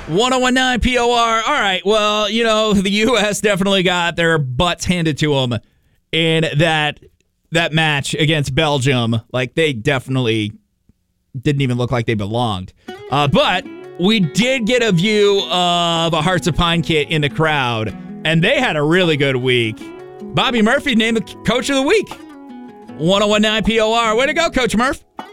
1019 POR. All right. Well, the U.S. definitely got their butts handed to them in that match against Belgium. Like, they definitely didn't even look like they belonged. But we did get a view of a Hearts of Pine kit in the crowd, and they had a really good week. Bobby Murphy named the Coach of the Week. 1019 POR. Way to go, Coach Murph.